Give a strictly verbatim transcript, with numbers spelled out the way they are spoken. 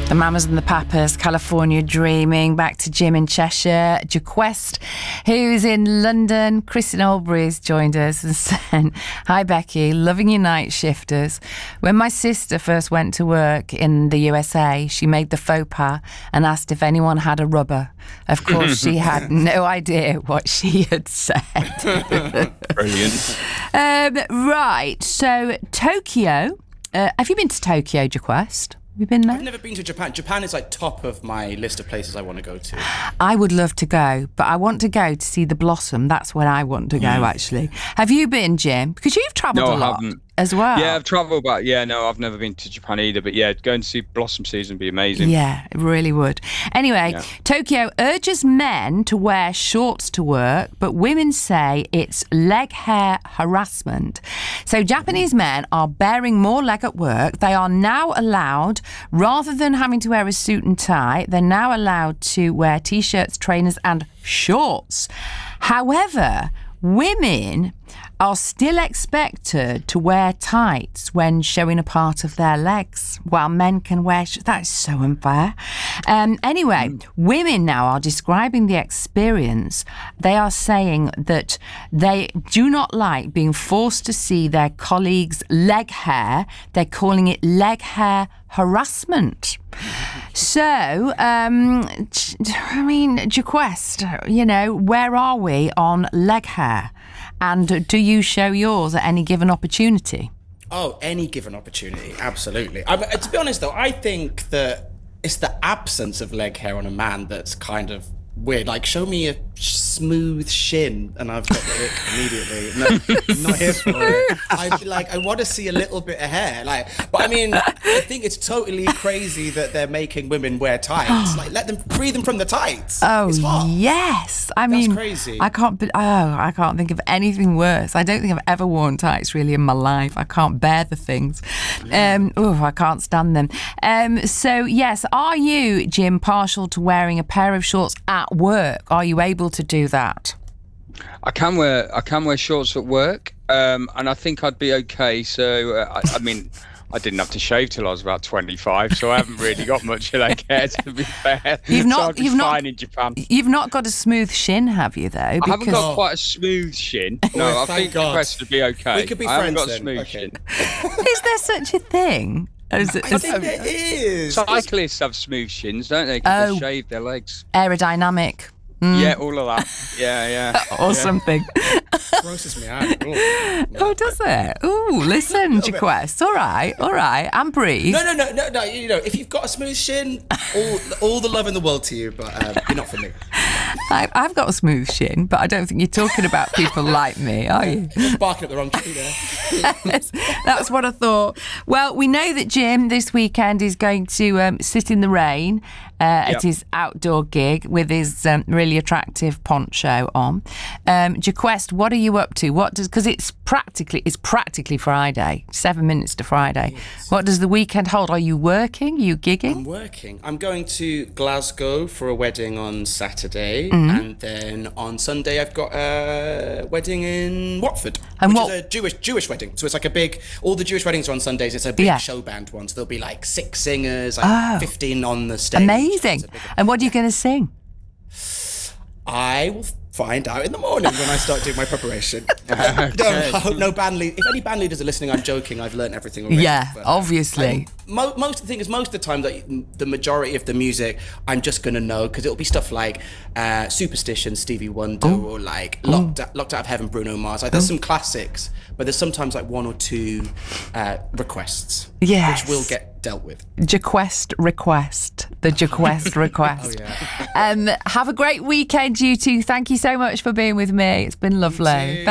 The Mamas and the Papas, California Dreaming. Back to Jim in Cheshire. JaQuest, who's in London. Kristen Albury's joined us and said, "Hi Becky, loving your night shifters. When my sister first went to work in the U S A, she made the faux pas and asked if anyone had a rubber. Of course, she had no idea what she had said." Brilliant. Um, right, so Tokyo. Uh, have you been to Tokyo, JaQuest? Have you been there? I've never been to Japan. Japan is like top of my list of places I want to go to. I would love to go, but I want to go to see the blossom. That's where I want to go, actually. Have you been, Jim? Because you've travelled No, a I lot haven't. as well. Yeah, I've travelled, but yeah, no, I've never been to Japan either. But yeah, going to see blossom season would be amazing. Yeah, it really would. Anyway, Yeah. Tokyo urges men to wear shorts to work, but women say it's leg hair harassment. So Japanese men are bearing more leg at work. They are now allowed, rather than having to wear a suit and tie, they're now allowed to wear T-shirts, trainers and shorts. However, women are still expected to wear tights when showing a part of their legs, while men can wear... Sh- that is so unfair. Um, anyway, women now are describing the experience. They are saying that they do not like being forced to see their colleagues' leg hair. They're calling it leg hair harassment. So, um, I mean, JaQuest, you know, where are we on leg hair? And do you show yours at any given opportunity? Oh, any given opportunity, absolutely. I mean, to be honest, though, I think that it's the absence of leg hair on a man that's kind of weird. Like, show me a smooth shin, and I've got the ick immediately. No, I'm not here for it. I'd be like, I want to see a little bit of hair. Like, but I mean, I think it's totally crazy that they're making women wear tights. Like, let them free them from the tights. Oh, it's hot. yes. I That's mean, crazy. I can't. Be, oh, I can't think of anything worse. I don't think I've ever worn tights really in my life. I can't bear the things. Um, oh, I can't stand them. Um, so yes, are you, Jim, partial to wearing a pair of shorts at work? Are you able to do that? I can wear I can wear shorts at work, um, and I think I'd be okay. So uh, I, I mean, I didn't have to shave till I was about twenty-five, so I haven't really got much leg hair, to be fair. You've so not. I'd be You've fine not. in Japan. You've not got a smooth shin, have you? Though, I haven't because got quite a smooth shin. No, Oh, I thank think God. the rest would be okay. We could be I haven't friends got a then. smooth Okay. shin. is there such a thing? As, I as think there is. Cyclists have smooth shins, don't they? Because Oh. they shave their legs. aerodynamic? Yeah, all of that. Yeah, yeah. Or something. Grosses me out. Ooh. Oh, does it? Oh, listen, JaQuest. All right, all right. And breathe. No, no, no, no, no. You know, if you've got a smooth shin, all all the love in the world to you, but um, you're not for me. I, I've got a smooth shin, but I don't think you're talking about people like me, are you? Barking up the wrong tree there. Yes, that's what I thought. Well, we know that Jim this weekend is going to um, sit in the rain uh, at Yep. his outdoor gig with his um, really attractive poncho on. Um, JaQuest, what are you up to? What does because it's practically it's practically Friday, seven minutes to Friday. Yes. What does the weekend hold? Are you working? Are you gigging? I'm working. I'm going to Glasgow for a wedding on Saturday, Mm-hmm. and then on Sunday I've got a wedding in Watford, And which what- is a Jewish Jewish wedding. So it's like a big. All the Jewish weddings are on Sundays. It's a big Yeah. show band one. So there'll be like six singers, like Oh. fifteen on the stage. Amazing. It's a big- And what are you going to sing? I will find out in the morning when I start doing my preparation. no, I hope no band lead. If any band leaders are listening, I'm joking. I've learned everything already. Yeah, but, obviously. um, mo- most of the thing is, most of the time, that the majority of the music, I'm just gonna know because it'll be stuff like uh, Superstition, Stevie Wonder, or like Locked Out, Locked Out of Heaven, Bruno Mars. Like, there's some classics, but there's sometimes like one or two uh, requests, Yes. which will get dealt with. JaQuest request. The JaQuest request. Oh, yeah. Um, have a great weekend, you two. Thank you so much for being with me. It's been lovely. too.